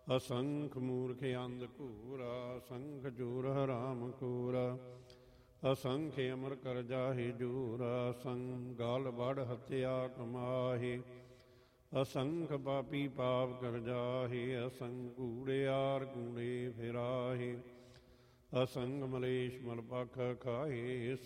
ਅਸੰਖ ਮੂਰਖ ਅੰਧ ਘੂਰਾ, ਅਸੰਖ ਚੂਰ ਹਰਾਮ ਖੂਰਾ, ਅਸੰਖ ਅਮਰ ਕਰ ਜਾਹਿ ਜੂਰਾ, ਅਸੰਖ ਗਾਲ ਬੜ ਹੱਤਿਆ ਕਮਾਹੀ, ਅਸੰਖ ਪਾਪੀ ਪਾਪ ਕਰ ਜਾਹੀ, ਅਸੰਖ ਕੂੜਿਆਰ ਕੂੜੇ ਫਿਰਾਹੀ, ਅਸੰਖ ਮਲੇਸ਼ ਮਲ ਪਖ ਖਾਹੀ।